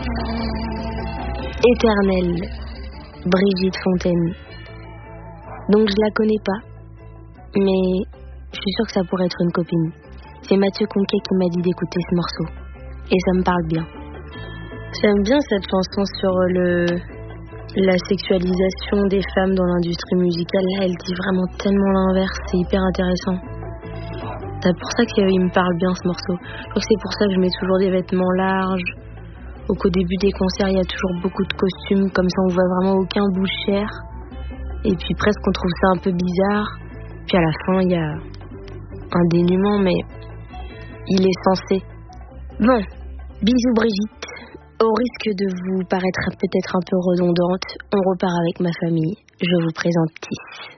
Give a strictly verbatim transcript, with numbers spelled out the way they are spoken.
Éternelle, Brigitte Fontaine. Donc je la connais pas, mais je suis sûre que ça pourrait être une copine. C'est Mathieu Conquet qui m'a dit d'écouter ce morceau, et ça me parle bien. J'aime bien cette chanson sur le la sexualisation des femmes dans l'industrie musicale. Là, elle dit vraiment tellement l'inverse, c'est hyper intéressant. C'est pour ça qu'il me parle bien ce morceau. Je crois que c'est pour ça que je mets toujours des vêtements larges, ou qu'au début des concerts il y a toujours beaucoup de costumes, comme ça on voit vraiment aucun bout de chair, et puis presque on trouve ça un peu bizarre, puis à la fin il y a un dénuement, mais il est censé. Bon, bisous Brigitte. Au risque de vous paraître peut-être un peu redondante, on repart avec ma famille. Je vous présente Tis.